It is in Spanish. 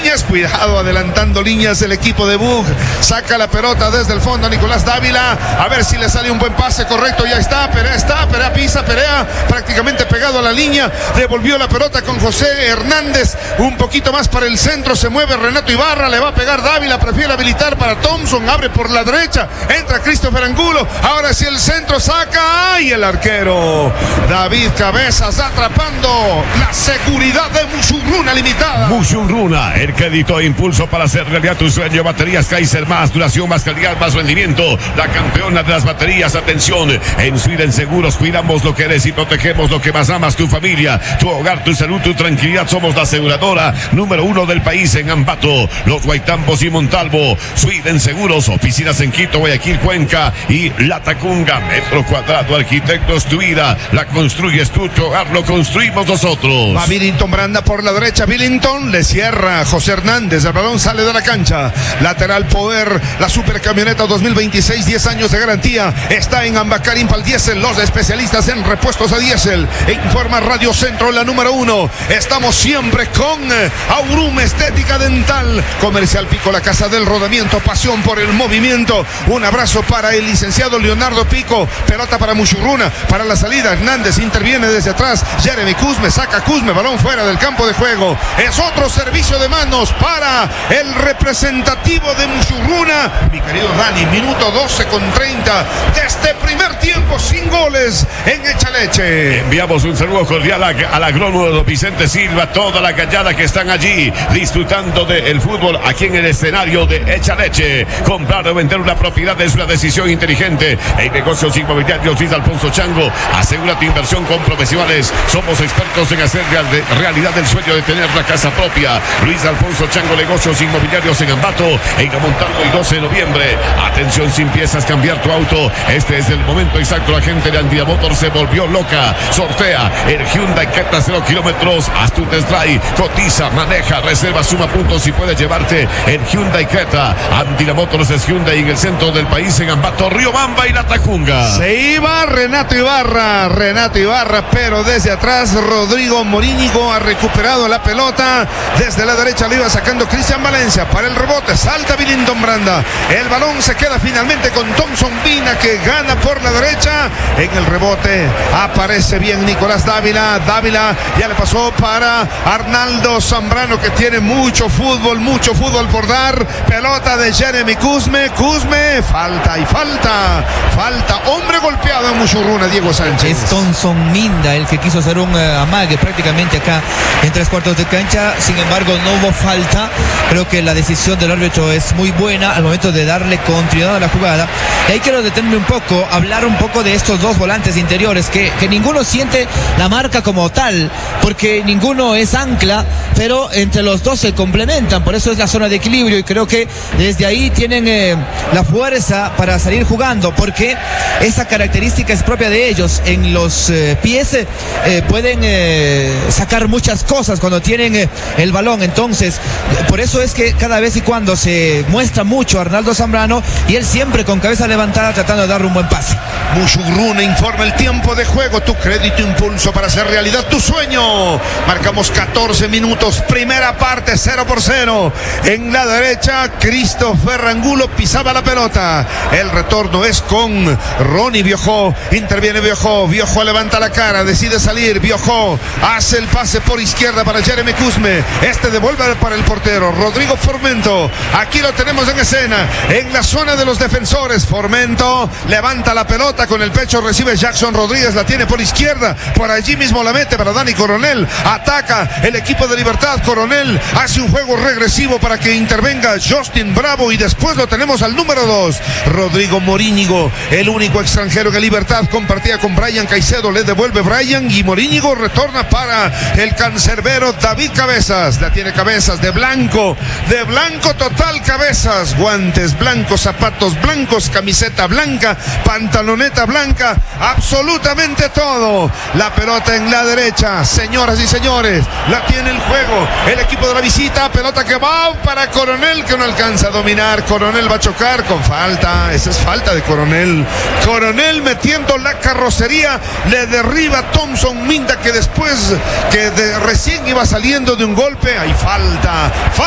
líneas, cuidado, adelantando líneas el equipo de Bug. Saca la pelota desde el fondo Nicolás Dávila, a ver si le sale un buen pase, correcto, ya está, Perea pisa, Perea prácticamente pegado a la línea, devolvió la pelota con José Hernández, un poquito más para el centro, se mueve Renato Ibarra, le va a pegar Dávila, prefiere habilitar para Thompson, abre por la derecha, entra Christopher Angulo, ahora sí el centro, saca, y el arquero David Cabezas atrapando la seguridad de Musurruna Limitada. Musurruna, el crédito e impulso para hacer realidad tu sueño. Baterías Kaiser, más duración, más calidad, más rendimiento. La campeona de las baterías. Atención, en Sweden Seguros cuidamos lo que eres y protegemos lo que más amas, tu familia, tu hogar, tu salud, tu tranquilidad. Somos la aseguradora número 1 del país en Ambato, Los Guaitambos y Montalvo. Sweden Seguros, oficinas en Quito, Guayaquil, Cuenca y La Tacunga. Metro cuadrado, arquitectos, tu vida la construyes tú, tu hogar lo construimos nosotros. Va Billington Branda por la derecha, Billington le cierra José Hernández, el balón sale de la cancha, lateral poder, la supercamioneta 2026, 10 años de garantía, está en Ambacar Impal Diesel, los especialistas en repuestos a diésel, e informa Radio Centro, la número 1, estamos siempre con Aurum Estética Dental, Comercial Pico, la casa del rodamiento, pasión por el movimiento, un abrazo para el licenciado Leonardo Pico, pelota para Musurruna, para la salida, Hernández interviene desde atrás, Jeremy Cusme, saca Cusme, balón fuera del campo de juego, es otro servicio de manos para el representativo de Musurruna, mi querido Dani, minuto 12 con 30 de este primer tiempo sin goles en Echaleche. Enviamos un saludo cordial al agrónomo Vicente Silva, toda la gallada que están allí disfrutando del fútbol aquí en el escenario de Echaleche. Comprar o vender una propiedad es una decisión inteligente. En negocios inmobiliarios Luis Alfonso Chango, asegura tu inversión con profesionales. Somos expertos en hacer realidad el sueño de tener la casa propia. Luis Alfonso Chango, negocios inmobiliarios en Ambato, en Montalvo y 12 de noviembre. Atención, si empiezas a cambiar tu auto, este es el momento exacto. La gente de Andina Motor se volvió loca. Sortea el Hyundai Creta 0 kilómetros. Haz tu test drive, cotiza, maneja, reserva, suma puntos y puedes llevarte el Hyundai Creta. Andina Motors es Hyundai en el centro del país, en Ambato, Riobamba y La Tacunga. Se iba Renato Ibarra, pero desde atrás Rodrigo Morínigo ha recuperado la pelota. Desde la derecha lo iba sacando Cristian Valencia para el rebote. Salta Billington Branda. El balón se queda finalmente con Thompson Vina, que gana por la derecha. En el rebote aparece bien Nicolás Dávila. Dávila ya le pasó para Arnaldo Zambrano, que tiene mucho fútbol por dar. Pelota de Jeremy Cusme. Falta. Hombre golpeado en Musurruna, Diego Sánchez. Es Thompson Minda el que quiso hacer un amague prácticamente acá en 3/4 de cancha. Sin embargo, no hubo falta. Creo que la decisión del árbitro es muy buena al momento de darle continuidad a la jugada. Y ahí quiero detenerme un poco, hablar un poco de estos dos volantes interiores que ninguno siente la marca como tal, porque ninguno es ancla, pero entre los dos se complementan. Por eso es la zona de equilibrio, y creo que desde ahí tienen la fuerza para salir jugando, porque esa característica es propia de ellos. En los pies pueden sacar muchas cosas cuando tienen el balón. Entonces, por eso es que cada vez y cuando se muestra mucho Arnaldo Zambrano, y él siempre con cabeza levantada tratando de darle un buen pase. Musurruna informa el tiempo de juego, tu crédito impulso para hacer realidad tu sueño. Marcamos 14 minutos, primera parte, 0-0. En la derecha, Christopher Angulo pisaba la pelota. El retorno es con Ronnie Biojó. Interviene Biojó levanta la cara, decide salir. Biojó hace el pase por izquierda para Jeremy Cusme. Este devuelve para el portero Rodrigo Formento. Aquí lo tenemos en escena, en la zona de los defensores. Formento levanta la pelota con el pecho, recibe Jackson Rodríguez, la tiene por izquierda, por allí mismo la mete para Dani Coronel. Ataca el equipo de Libertad. Coronel hace un juego regresivo para que intervenga Justin Bravo, y después lo tenemos al número 2, Rodrigo Morínigo, el único extranjero que Libertad compartía con Brian Caicedo. Le devuelve Brian y Morínigo retorna para el cancerbero David Cabezas. La tiene Cabezas de blanco total. Cabezas, guantes blancos, zapatos blancos, camiseta blanca, pantaloneta blanca, absolutamente todo. La pelota en la derecha, señoras y señores, la tiene el juego el equipo de la visita. Pelota que va para Coronel, que no alcanza a dominar. Coronel va a chocar con falta. Esa es falta de Coronel. Coronel metiendo la carrocería, le derriba a Thompson Minda, que después recién iba saliendo de un golpe. Hay falta